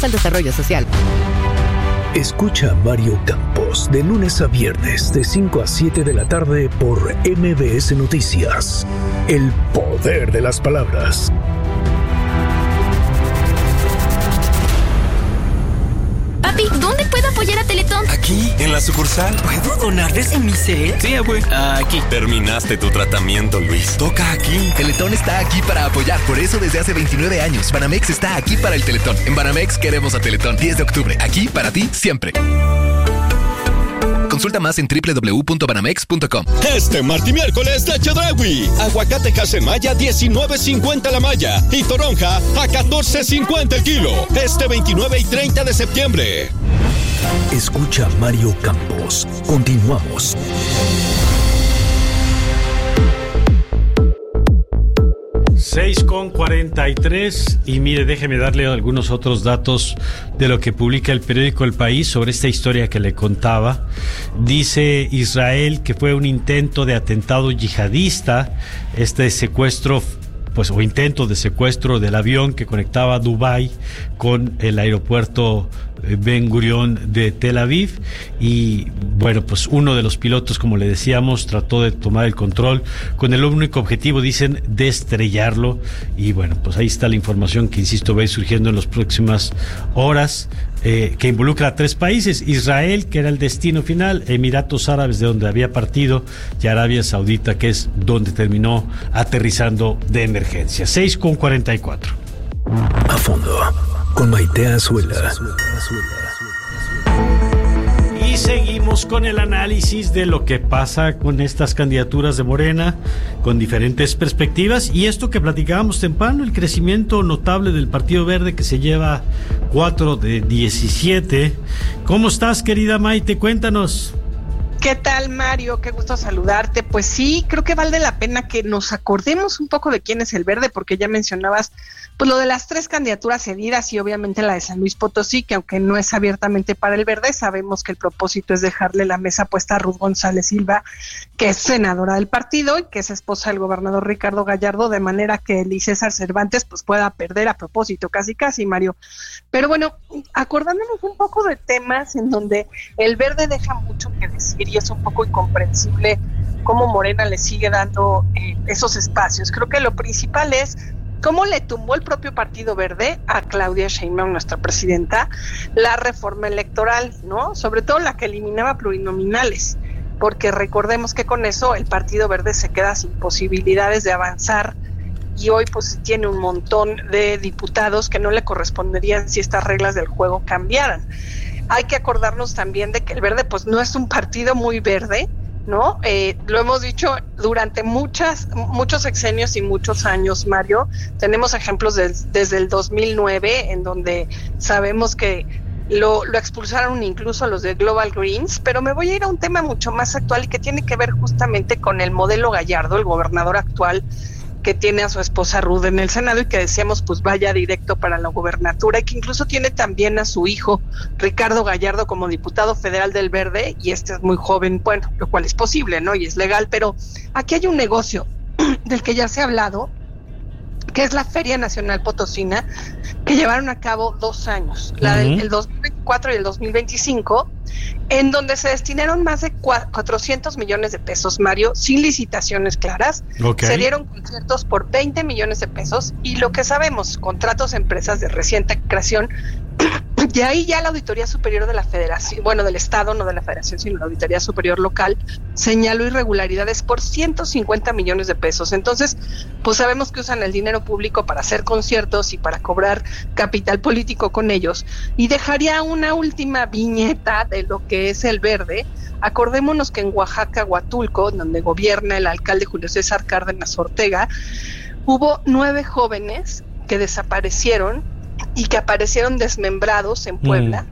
al Desarrollo Social. Escucha a Mario Campos de lunes a viernes de 5 a 7 de la tarde por MBS Noticias. El poder de las palabras. Papi, ¿dónde puedo apoyar a Teletón? Aquí, en la sucursal. ¿Puedo donar desde mi cel? Sí, abue. Aquí. Terminaste tu tratamiento, Luis. Toca aquí. Teletón está aquí para apoyar. Por eso desde hace 29 años, Banamex está aquí para el Teletón. En Banamex queremos a Teletón. 10 de octubre. Aquí para ti, siempre. Consulta más en www.banamex.com. Este martes y miércoles de Chedraui. Aguacate Casemaya 19.50 la malla y toronja a 14.50 el kilo. Este 29 y 30 de septiembre. Escucha a Mario Campos. Continuamos. Con 43 y mire, déjeme darle algunos otros datos de lo que publica el periódico El País sobre esta historia que le contaba. Dice Israel que fue un intento de atentado yihadista, este secuestro o intento de secuestro del avión que conectaba Dubái con el aeropuerto Ben Gurión de Tel Aviv, y bueno, pues uno de los pilotos, como le decíamos, trató de tomar el control con el único objetivo, dicen, de estrellarlo. Y bueno, pues ahí está la información que, insisto, va a ir surgiendo en las próximas horas, que involucra a 3 países: Israel, que era el destino final, Emiratos Árabes, de donde había partido, y Arabia Saudita, que es donde terminó aterrizando de emergencia. 6:44. A fondo, con Maite Azuela. Y seguimos con el análisis de lo que pasa con estas candidaturas de Morena, con diferentes perspectivas, y esto que platicábamos temprano, el crecimiento notable del Partido Verde, que se lleva 4 de 17. ¿Cómo estás, querida Maite? Cuéntanos. ¿Qué tal, Mario? Qué gusto saludarte. Pues sí, creo que vale la pena que nos acordemos un poco de quién es el Verde, porque ya mencionabas pues lo de las 3 candidaturas cedidas y obviamente la de San Luis Potosí, que aunque no es abiertamente para el Verde, sabemos que el propósito es dejarle la mesa puesta a Ruth González Silva, que es senadora del partido y que es esposa del gobernador Ricardo Gallardo, de manera que Elie César Cervantes pues pueda perder a propósito, casi, Mario. Pero bueno, acordándonos un poco de temas en donde el Verde deja mucho que decir y es un poco incomprensible cómo Morena le sigue dando esos espacios. Creo que lo principal es cómo le tumbó el propio Partido Verde a Claudia Sheinbaum, nuestra presidenta, la reforma electoral, ¿no? Sobre todo la que eliminaba plurinominales, porque recordemos que con eso el Partido Verde se queda sin posibilidades de avanzar, y hoy pues tiene un montón de diputados que no le corresponderían si estas reglas del juego cambiaran. Hay que acordarnos también de que el Verde pues no es un partido muy verde, ¿no? Lo hemos dicho durante muchos sexenios y muchos años, Mario. Tenemos ejemplos desde el 2009, en donde sabemos que lo expulsaron incluso los de Global Greens, pero me voy a ir a un tema mucho más actual y que tiene que ver justamente con el modelo Gallardo, el gobernador actual, que tiene a su esposa Ruth en el Senado y que decíamos pues vaya directo para la gobernatura, y que incluso tiene también a su hijo Ricardo Gallardo como diputado federal del Verde, y este es muy joven, bueno, lo cual es posible, ¿no? Y es legal, pero aquí hay un negocio del que ya se ha hablado, que es la Feria Nacional Potosina, que llevaron a cabo 2 años, la del 2024 y el 2025, en donde se destinaron más de 400 millones de pesos, Mario, sin licitaciones claras. Okay. Se dieron conciertos por 20 millones de pesos, y lo que sabemos, contratos a empresas de reciente creación. Y ahí ya la Auditoría Superior de la Federación, bueno, del Estado, no de la Federación, sino la Auditoría Superior Local, señaló irregularidades por 150 millones de pesos. Entonces, pues sabemos que usan el dinero público para hacer conciertos y para cobrar capital político con ellos. Y dejaría una última viñeta de lo que es el Verde. Acordémonos que en Oaxaca, Huatulco, donde gobierna el alcalde Julio César Cárdenas Ortega, hubo 9 jóvenes que desaparecieron y que aparecieron desmembrados en Puebla.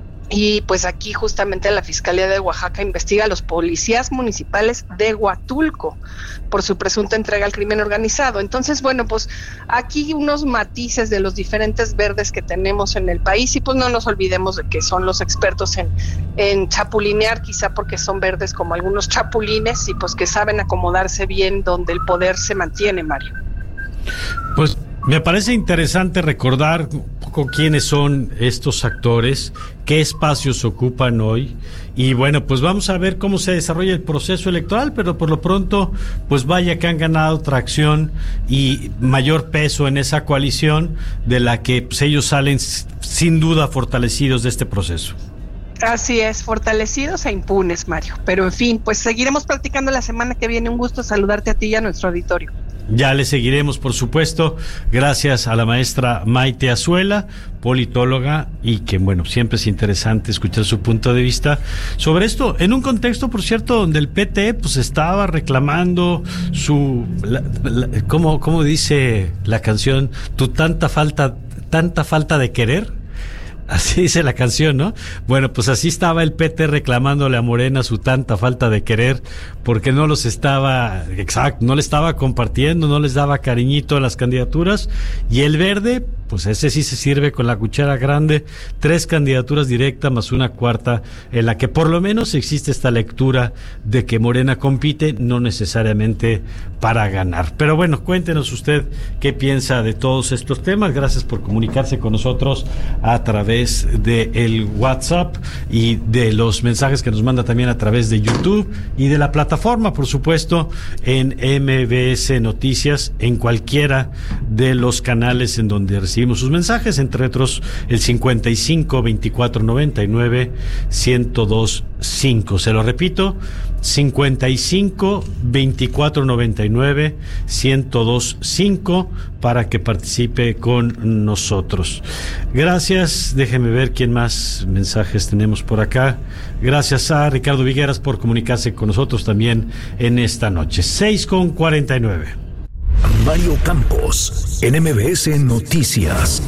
Y pues aquí justamente la Fiscalía de Oaxaca investiga a los policías municipales de Huatulco por su presunta entrega al crimen organizado. Entonces, bueno, pues aquí unos matices de los diferentes verdes que tenemos en el país, y pues no nos olvidemos de que son los expertos en chapulinear, quizá porque son verdes como algunos chapulines, y pues que saben acomodarse bien donde el poder se mantiene, Mario. Pues Me parece interesante recordar un poco quiénes son estos actores, qué espacios ocupan hoy, y bueno, pues vamos a ver cómo se desarrolla el proceso electoral, pero por lo pronto, pues vaya que han ganado tracción y mayor peso en esa coalición de la que pues, ellos salen sin duda fortalecidos de este proceso. Así es, fortalecidos e impunes, Mario. Pero en fin, pues seguiremos platicando la semana que viene. Un gusto saludarte a ti y a nuestro auditorio. Ya le seguiremos, por supuesto, gracias a la maestra Maite Azuela, politóloga, y que, bueno, siempre es interesante escuchar su punto de vista sobre esto, en un contexto, por cierto, donde el PT, pues, estaba reclamando ¿cómo dice la canción? Tu tanta falta de querer. Así dice la canción, ¿no? Bueno, pues así estaba el PT reclamándole a Morena su tanta falta de querer, porque no le estaba compartiendo, no les daba cariñito a las candidaturas, y el Verde, pues ese sí se sirve con la cuchara grande, 3 candidaturas directas más una cuarta, en la que por lo menos existe esta lectura de que Morena compite, no necesariamente para ganar. Pero bueno, cuéntenos usted qué piensa de todos estos temas. Gracias por comunicarse con nosotros a través de el WhatsApp y de los mensajes que nos manda también a través de YouTube y de la plataforma, por supuesto, en MBS Noticias, en cualquiera de los canales en donde recibimos sus mensajes, entre otros el 55 24 99 102 5. Se lo repito, 55 24 99 102 5 para que participe con nosotros. Gracias. Déjeme ver quién más mensajes tenemos por acá. Gracias a Ricardo Vigueras por comunicarse con nosotros también en esta noche. 6:49. Mario Campos, en MBS Noticias.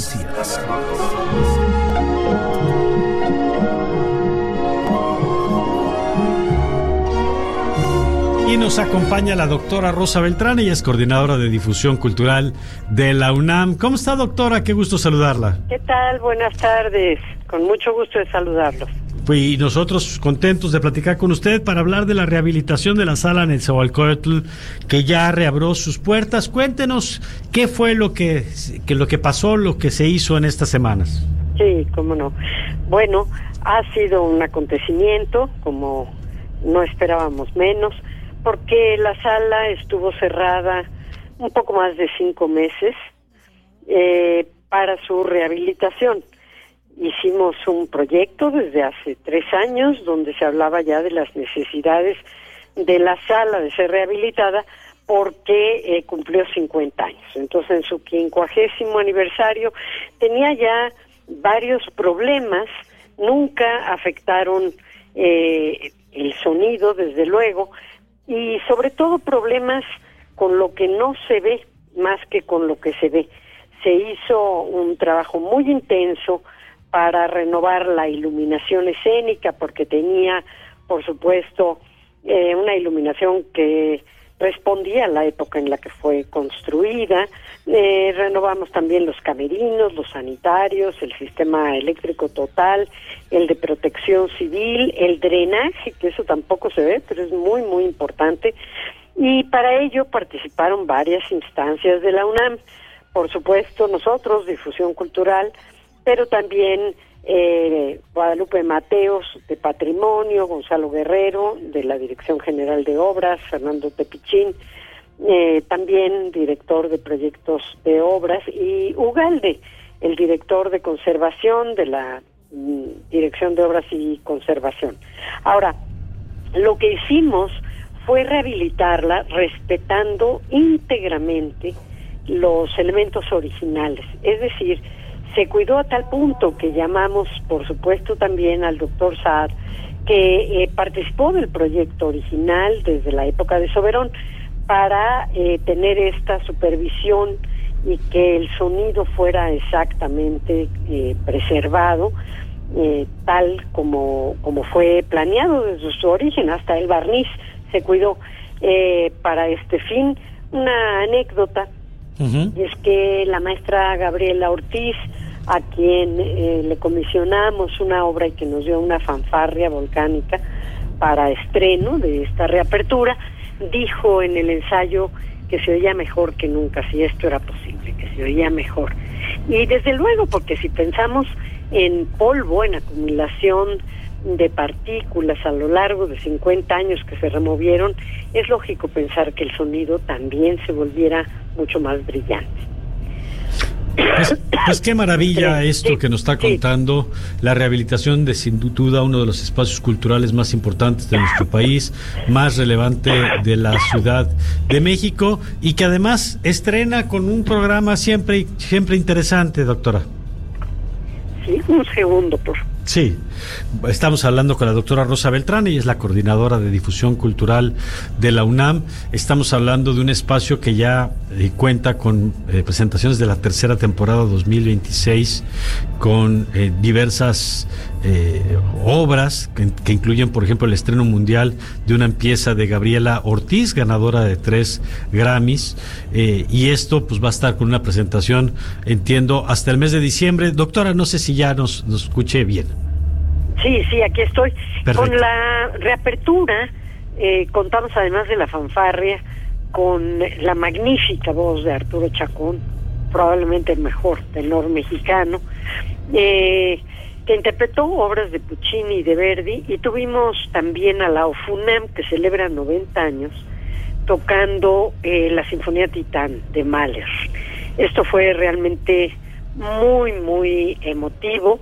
Y nos acompaña la doctora Rosa Beltrán, ella es coordinadora de difusión cultural de la UNAM. ¿Cómo está, doctora? Qué gusto saludarla. ¿Qué tal? Buenas tardes. Con mucho gusto de saludarlos. Y nosotros contentos de platicar con usted para hablar de la rehabilitación de la sala Netzahualcóyotl, que ya reabrió sus puertas. Cuéntenos qué fue lo que pasó, lo que se hizo en estas semanas. Sí, cómo no. Bueno, ha sido un acontecimiento, como no esperábamos menos, porque la sala estuvo cerrada un poco más de 5 meses para su rehabilitación. Hicimos un proyecto desde hace 3 años donde se hablaba ya de las necesidades de la sala de ser rehabilitada porque cumplió 50 años. Entonces, en su 50º aniversario tenía ya varios problemas, nunca afectaron el sonido, desde luego, y sobre todo problemas con lo que no se ve más que con lo que se ve. Se hizo un trabajo muy intenso para renovar la iluminación escénica, porque tenía, por supuesto, una iluminación que respondía a la época en la que fue construida. Renovamos también los camerinos, los sanitarios, el sistema eléctrico total, el de protección civil, el drenaje, que eso tampoco se ve, pero es muy, muy importante. Y para ello participaron varias instancias de la UNAM. Por supuesto, nosotros, Difusión Cultural, pero también Guadalupe Mateos, de Patrimonio, Gonzalo Guerrero, de la Dirección General de Obras, Fernando Tepichín, también director de proyectos de obras, y Ugalde, el director de conservación de la Dirección de Obras y Conservación. Ahora, lo que hicimos fue rehabilitarla respetando íntegramente los elementos originales, es decir, se cuidó a tal punto que llamamos, por supuesto, también al doctor Saad, que participó del proyecto original desde la época de Soberón, para tener esta supervisión y que el sonido fuera exactamente preservado, tal como fue planeado desde su origen. Hasta el barniz se cuidó para este fin. Una anécdota es que la maestra Gabriela Ortiz, a quien le comisionamos una obra y que nos dio una fanfarria volcánica para estreno de esta reapertura, dijo en el ensayo que se oía mejor que nunca, si esto era posible. simple, que se oía mejor. Y desde luego, porque si pensamos en polvo, en acumulación de partículas a lo largo de 50 años que se removieron, es lógico pensar que el sonido también se volviera mucho más brillante. Pues qué maravilla esto que nos está contando, la rehabilitación de sin duda uno de los espacios culturales más importantes de nuestro país, más relevante de la Ciudad de México, y que además estrena con un programa siempre interesante, doctora. Sí, un segundo, por favor. Sí, estamos hablando con la doctora Rosa Beltrán, ella es la coordinadora de difusión cultural de la UNAM. Estamos hablando de un espacio que ya cuenta con presentaciones de la tercera temporada 2026, con diversas obras que incluyen, por ejemplo, el estreno mundial de una pieza de Gabriela Ortiz, ganadora de 3 Grammys, y esto pues va a estar con una presentación, entiendo, hasta el mes de diciembre. Doctora, no sé si ya nos escuche bien. Sí, aquí estoy. Perfecto. Con la reapertura contamos, además de la fanfarria, con la magnífica voz de Arturo Chacón, probablemente el mejor tenor mexicano, que interpretó obras de Puccini y de Verdi, y tuvimos también a la OFUNAM, que celebra 90 años, tocando la Sinfonía Titán de Mahler. Esto fue realmente muy, muy emotivo.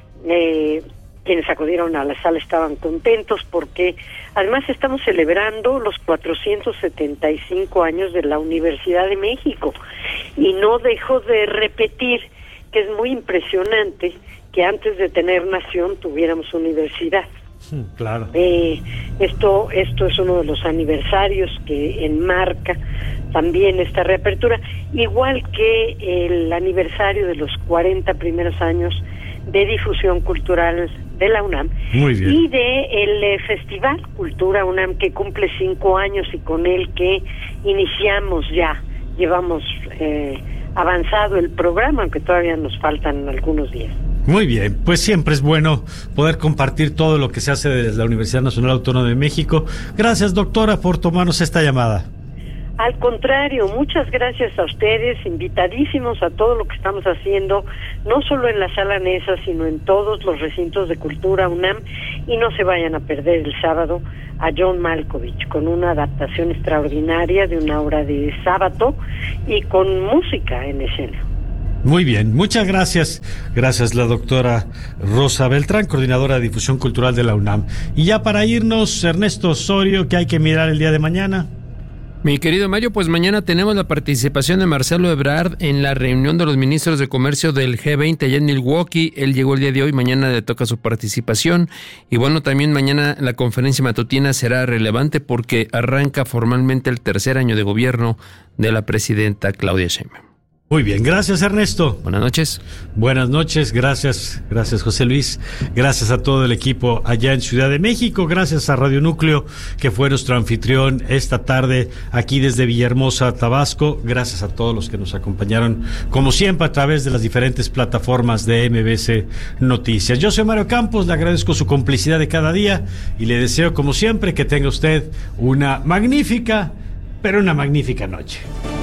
Quienes acudieron a la sala estaban contentos porque además estamos celebrando los 475 años de la Universidad de México, y no dejo de repetir que es muy impresionante que antes de tener nación tuviéramos universidad. Claro. Esto es uno de los aniversarios que enmarca también esta reapertura, igual que el aniversario de los 40 primeros años de difusión cultural de la UNAM. Muy bien. Y de el Festival Cultura UNAM, que cumple 5 años y con el que iniciamos ya, llevamos avanzado el programa, aunque todavía nos faltan algunos días. Muy bien, pues siempre es bueno poder compartir todo lo que se hace desde la Universidad Nacional Autónoma de México. Gracias, doctora, por tomarnos esta llamada. Al contrario, muchas gracias a ustedes, invitadísimos a todo lo que estamos haciendo, no solo en la Sala Nesa, sino en todos los recintos de Cultura UNAM, y no se vayan a perder el sábado a John Malkovich, con una adaptación extraordinaria de una obra de Sábato y con música en escena. Muy bien, muchas gracias. Gracias, la doctora Rosa Beltrán, coordinadora de difusión cultural de la UNAM. Y ya para irnos, Ernesto Osorio, ¿qué hay que mirar el día de mañana? Mi querido Mario, pues mañana tenemos la participación de Marcelo Ebrard en la reunión de los ministros de comercio del G20 allá en Milwaukee. Él llegó el día de hoy, mañana le toca su participación. Y bueno, también mañana la conferencia matutina será relevante porque arranca formalmente el tercer año de gobierno de la presidenta Claudia Sheinbaum. Muy bien, gracias Ernesto. Buenas noches. Buenas noches, gracias José Luis, gracias a todo el equipo allá en Ciudad de México, gracias a Radio Núcleo, que fue nuestro anfitrión esta tarde aquí desde Villahermosa, Tabasco, gracias a todos los que nos acompañaron, como siempre, a través de las diferentes plataformas de MBC Noticias. Yo soy Mario Campos, le agradezco su complicidad de cada día y le deseo, como siempre, que tenga usted una magnífica noche.